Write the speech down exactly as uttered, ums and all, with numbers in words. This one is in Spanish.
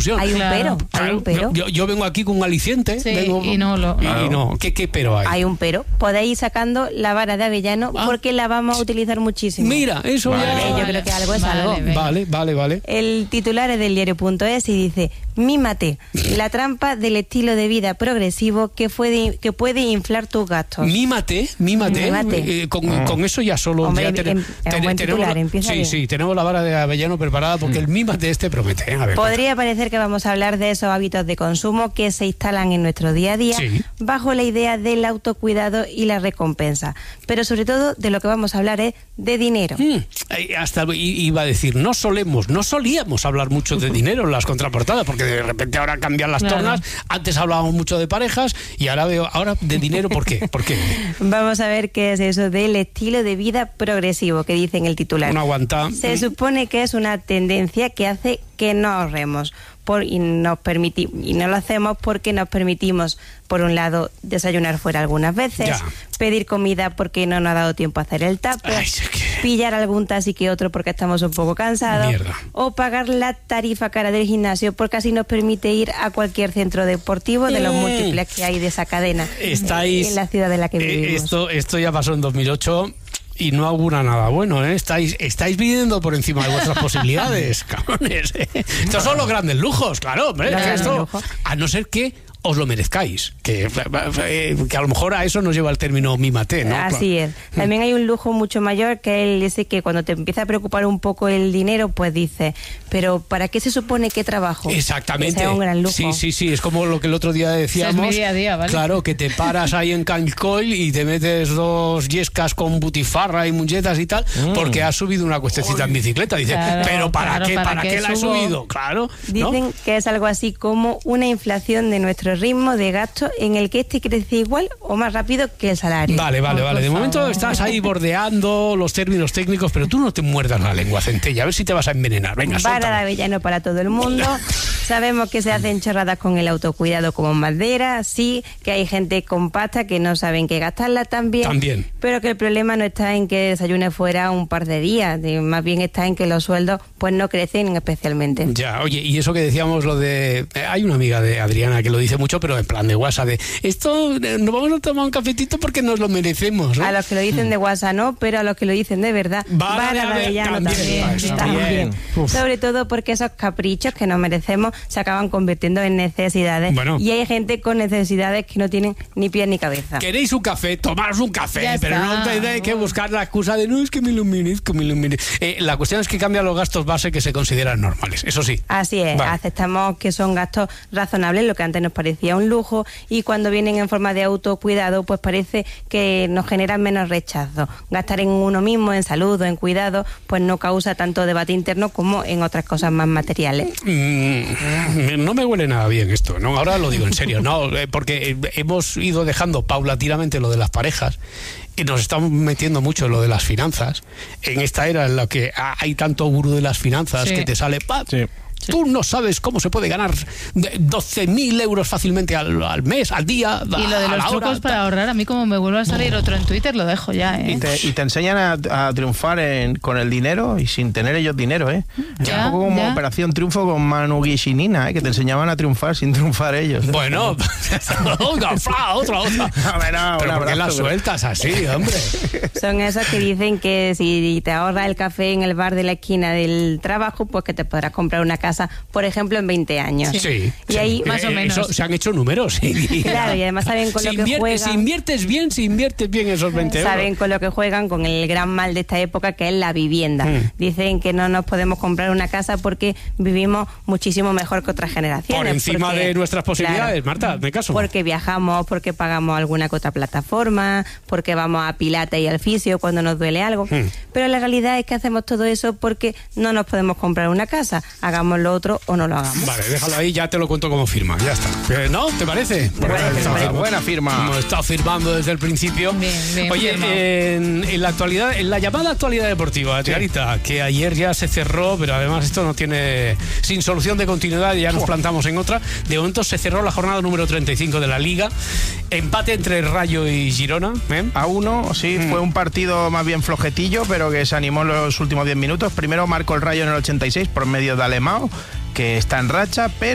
discusión. Hay un Claro. pero, hay Claro, un pero. Yo, yo vengo aquí con un aliciente. Sí, vengo, y no lo- y no. ¿Qué, ¿Qué pero hay? Hay un pero. Podéis ir sacando la vara de avellano Ah. porque la vamos a utilizar muchísimo. Mira, eso Vale, ya... yo creo que algo es Vale, algo. venga. Vale, vale, vale. El titular es del diario punto es y dice: mímate, la trampa del estilo de vida progresivo que puede, que puede inflar tus gastos. Mímate, mímate. Mímate. Eh, con, con eso ya solo... Hombre, ya em- ten- em- es un ten- buen tenemos titular, la- empieza Sí, bien. sí, tenemos la vara de avellano preparada porque el mímate este promete. ¿eh? A ver, Podría parecer que vamos a hablar de esos hábitos de consumo que se instalan en nuestro día a día Sí. bajo la idea del autocuidado y la recompensa. Pero sobre todo de lo que vamos a hablar es de dinero. Mm, eh, hasta i- iba a decir, no solemos, no solíamos hablar mucho de dinero en las contraportadas, porque de repente ahora cambian las Claro. tornas. Antes hablábamos mucho de parejas y ahora veo, ahora de dinero, ¿por qué? ¿Por qué? Vamos a ver qué es eso del estilo de vida progresivo que dice en el titular. Una aguanta. Se supone que es una tendencia que hace que no ahorremos por, y, nos permiti- y no lo hacemos porque nos permitimos, por un lado, desayunar fuera algunas veces, Ya. pedir comida porque no nos ha dado tiempo a hacer el tupper, Ay, es que- pillar algún taxi que otro porque estamos un poco cansados, Mierda. o pagar la tarifa cara del gimnasio porque así nos permite ir a cualquier centro deportivo de los Mm. múltiples que hay de esa cadena Estáis... en la ciudad en la que eh, vivimos. Esto, esto ya pasó en dos mil ocho... Y no augura nada bueno, ¿eh? Estáis, estáis viviendo por encima de vuestras posibilidades, cabrones. ¿eh? Estos son los grandes lujos, claro, hombre. Los que grandes esto, lujos. a no ser que os lo merezcáis. Que, eh, que a lo mejor a eso nos lleva el término mímate, ¿no? Así es. También hay un lujo mucho mayor que es ese que cuando te empieza a preocupar un poco el dinero, pues dices, pero ¿para qué se supone que trabajo? Exactamente. Ese es un gran lujo. Sí, sí, sí. Es como lo que el otro día decíamos. Ese es mi día a día, ¿vale? Claro, que te paras ahí en Cancoil y te metes dos yescas con butifarra y muñetas y tal, porque has subido una cuestecita en bicicleta. Dices, Claro, ¿pero para claro, qué? ¿para ¿Para, qué qué la he subo? subido? Claro. ¿no? Dicen que es algo así como una inflación de nuestro ritmo de gasto en el que este crece igual o más rápido que el salario. Vale, vale, Por vale. De momento favor. estás ahí bordeando los términos técnicos, pero tú no te muerdas la lengua, Centella. A ver si te vas a envenenar. Venga, Vara de suéltalo. avellano para todo el mundo. Sabemos que se hacen chorradas con el autocuidado como madera, sí, que hay gente con pasta que no saben qué gastarla también. También. Pero que el problema no está en que desayune fuera un par de días, de- más bien está en que los sueldos pues no crecen especialmente. Ya, oye, y eso que decíamos, lo de... eh, hay una amiga de Adriana que lo dice mucho, pero en plan de WhatsApp, de esto eh, nos vamos a tomar un cafetito porque nos lo merecemos, ¿no? A los que lo dicen de WhatsApp no, pero a los que lo dicen de verdad, Vara vara de de avellano también, también. está también. bien. Uf. Sobre todo porque esos caprichos que nos merecemos se acaban convirtiendo en necesidades. Bueno. Y hay gente con necesidades que no tienen ni pies ni cabeza. ¿Queréis un café? Tomaros un café, Ya pero está. no tenéis que buscar la excusa de no, es que me ilumines, que me ilumines. Eh, la cuestión es que cambian los gastos base que se consideran normales, eso sí. Así es, Vale. aceptamos que son gastos razonables, lo que antes nos parecía un lujo, y cuando vienen en forma de autocuidado, pues parece que nos generan menos rechazo. Gastar en uno mismo, en salud o en cuidado, pues no causa tanto debate interno como en otras cosas más materiales. Mm, no me huele nada bien esto, ¿no? Ahora lo digo en serio, ¿no? Eh, Porque eh, hemos ido dejando paulatinamente lo de las parejas y nos estamos metiendo mucho en lo de las finanzas. En esta era en la que ha- hay tanto gurú de las finanzas Sí. que te sale... ¡pap! Sí. Tú no sabes cómo se puede ganar doce mil euros fácilmente al, al mes, al día. Y lo de a los la trucos hora, para ahorrar, a mí como me vuelve a salir otro en Twitter, lo dejo ya, ¿eh? Y te, y te enseñan a, a triunfar en- con el dinero y sin tener ellos dinero, ¿eh? Ya, un poco como ya. Operación Triunfo con Manu Guix y Nina, ¿eh? Que te enseñaban a triunfar sin triunfar ellos. Bueno, otra, fra, otra, otra. Hombre, no, Pero un ¿por qué abrazo, las pero- sueltas así, hombre? Son esos que dicen que si te ahorras el café en el bar de la esquina del trabajo, pues que te podrás comprar una casa, por ejemplo, en veinte años. Sí. Y sí. ahí, más o Eh, menos. eso, se han hecho números. Y- claro, y además saben con si, lo que invierte- juegan. si inviertes bien, si inviertes bien esos veinte euros. Saben con lo que juegan con el gran mal de esta época, que es la vivienda. Mm. Dicen que no nos podemos comprar una casa porque vivimos muchísimo mejor que otras generaciones. Por encima porque- de nuestras posibilidades, claro, Marta, me caso. Porque viajamos, porque pagamos alguna que otra plataforma, porque vamos a Pilates y al fisio cuando nos duele algo. Mm. Pero la realidad es que hacemos todo eso porque no nos podemos comprar una casa. Hagamos lo otro o no lo hagamos. Vale, déjalo ahí, ya te lo cuento como firma, ya está. Eh, ¿No? ¿Te parece? Me parece, me parece. Buena firma. Hemos estado firmando desde el principio. Bien, bien Oye, firmado. en, en la actualidad, en la llamada actualidad deportiva, Garita, que ayer ya se cerró, pero además esto no tiene sin solución de continuidad, ya nos plantamos en otra. De momento se cerró la jornada número treinta y cinco de la Liga. Empate entre Rayo y Girona. ¿eh? A uno, sí, Mm. fue un partido más bien flojetillo, pero que se animó en los últimos diez minutos. Primero marcó el Rayo en el ochenta y seis por medio de Alemão, que está en racha, pero